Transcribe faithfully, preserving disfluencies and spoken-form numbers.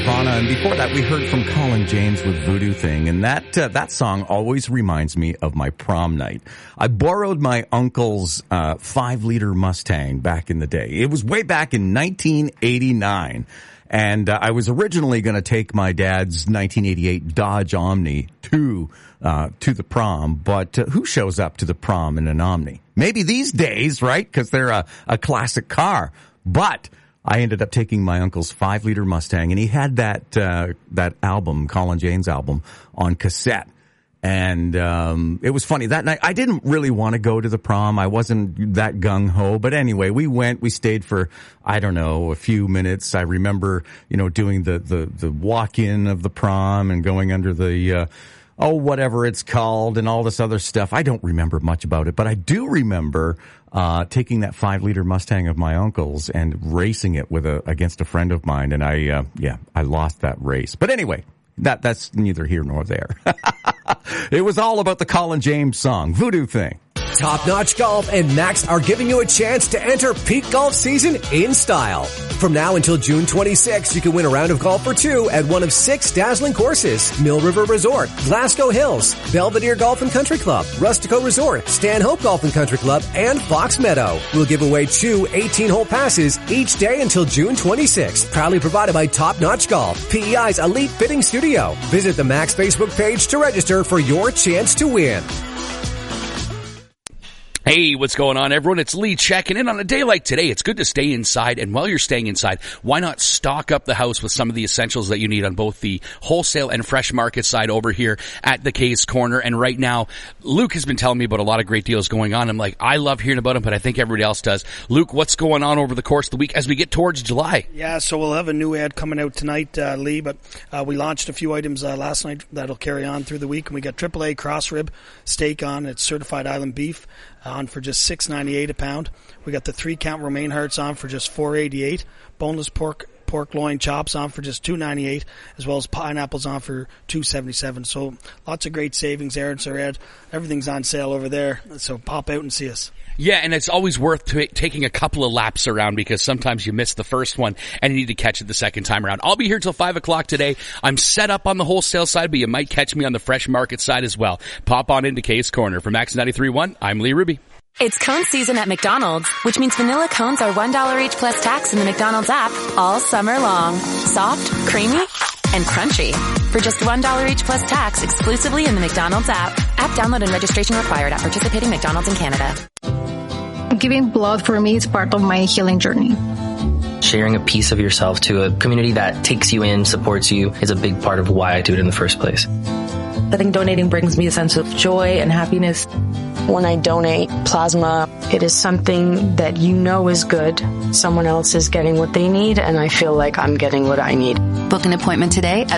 Nirvana, and before that we heard from Colin James with Voodoo Thing, and that uh, that song always reminds me of my prom night. I borrowed my uncle's uh, five-liter Mustang back in the day. It was way back in nineteen eighty-nine, and uh, I was originally going to take my dad's nineteen eighty-eight Dodge Omni to uh, to the prom, but uh, who shows up to the prom in an Omni? Maybe these days, right? Because they're a, a classic car, but I ended up taking my uncle's five-liter Mustang, and he had that uh, that album, Colin James album, on cassette. And um it was funny. That night, I didn't really want to go to the prom. I wasn't that gung-ho. But anyway, we went. We stayed for, I don't know, a few minutes. I remember, you know, doing the, the, the walk-in of the prom and going under the, uh, oh, whatever it's called and all this other stuff. I don't remember much about it. But I do remember uh taking that five-liter Mustang of my uncle's and racing it with a against a friend of mine. And I, uh yeah, I lost that race. But anyway, that that's neither here nor there. It was all about the Colin James song, Voodoo Thing. Top Notch Golf and Max are giving you a chance to enter peak golf season in style. From now until June twenty-sixth, you can win a round of golf for two at one of six dazzling courses: Mill River Resort, Glasgow Hills, Belvedere Golf and Country Club, Rustico Resort, Stanhope Golf and Country Club, and Fox Meadow. We'll give away two eighteen-hole passes each day until June twenty-sixth. Proudly provided by Top Notch Golf, P E I's elite fitting studio. Visit the Max Facebook page to register for your chance to win. Hey, what's going on, everyone? It's Lee checking in. On a day like today, it's good to stay inside, and while you're staying inside, why not stock up the house with some of the essentials that you need on both the wholesale and fresh market side over here at the Case Corner. And right now, Luke has been telling me about a lot of great deals going on. I'm like, I love hearing about them, but I think everybody else does. Luke, what's going on over the course of the week as we get towards July? Yeah, so we'll have a new ad coming out tonight, uh, Lee, but uh, we launched a few items uh, last night that'll carry on through the week, and we got triple A cross rib steak on. It's certified island beef on for just six ninety-eight a pound. We got the three count romaine hearts on for just four eighty-eight. Boneless pork pork loin chops on for just two ninety-eight, as well as pineapples on for two seventy-seven. So lots of great savings there. It's our ad. Everything's on sale over there. So pop out and see us. Yeah, and it's always worth t- taking a couple of laps around, because sometimes you miss the first one and you need to catch it the second time around. I'll be here till five o'clock today. I'm set up on the wholesale side, but you might catch me on the fresh market side as well. Pop on into Case Corner. From Max ninety-three point one, I'm Lee Ruby. It's cone season at McDonald's, which means vanilla cones are one dollar each plus tax in the McDonald's app all summer long. Soft, creamy, and crunchy. For just one dollar each plus tax exclusively in the McDonald's app. App download and registration required at participating McDonald's in Canada. Giving blood for me is part of my healing journey. Sharing a piece of yourself to a community that takes you in, supports you, is a big part of why I do it in the first place. I think donating brings me a sense of joy and happiness. When I donate plasma, it is something that you know is good. Someone else is getting what they need, and I feel like I'm getting what I need. Book an appointment today at